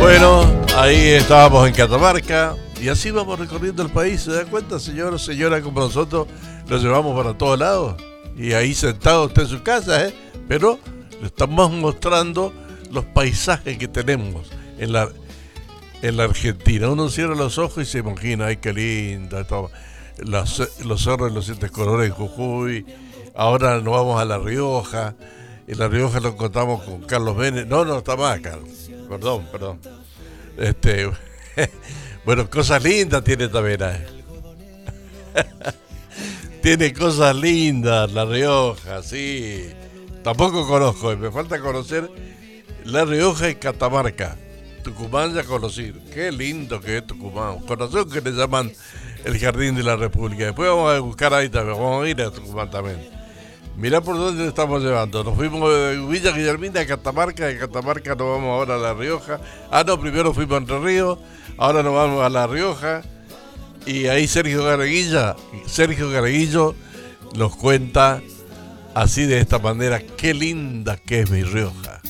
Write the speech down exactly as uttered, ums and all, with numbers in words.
Bueno, ahí estábamos en Catamarca y así vamos recorriendo el país. ¿Se da cuenta, señor o señora, como nosotros nos llevamos para todos lados? Y ahí sentado usted en su casa, ¿eh? Pero le estamos mostrando los paisajes que tenemos en la, en la Argentina. Uno cierra los ojos y se imagina, ay, qué lindo, esto, los, los cerros de los siete colores en Jujuy. Ahora nos vamos a La Rioja. En La Rioja lo encontramos con Carlos Vélez. No, no está más, Carlos. Perdón, perdón. Este, bueno, cosas lindas tiene también ahí. Tiene cosas lindas La Rioja, sí. Tampoco conozco, me falta conocer La Rioja y Catamarca. Tucumán ya conocí. Qué lindo que es Tucumán. Conocí que le llaman el Jardín de la República. Después vamos a buscar ahí también. Vamos a ir a Tucumán también. Mirá por dónde estamos llevando. Nos fuimos de Villa Guillermina a Catamarca. De Catamarca nos vamos ahora a La Rioja. Ah, no, primero fuimos a Entre Ríos. Ahora nos vamos a La Rioja. Y ahí Sergio Garguilla, Sergio Garguillo nos cuenta así de esta manera qué linda que es mi Rioja.